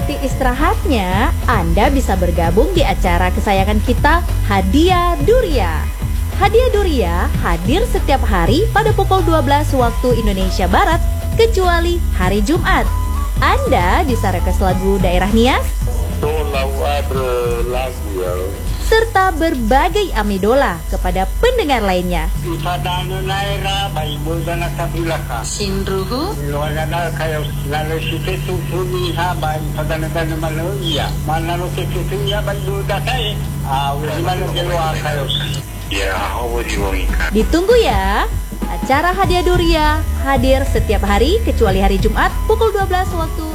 menikmati istirahatnya, Anda bisa bergabung di acara kesayangan kita, Hadiah Duria. Hadiah Duria hadir setiap hari pada pukul 12 waktu Indonesia Barat, kecuali hari Jumat. Anda bisa request lagu daerah Nias, serta berbagai amidola kepada pendengar lainnya. Ditunggu ya. Acara Hadiah Duria hadir setiap hari kecuali hari Jumat pukul 12 waktu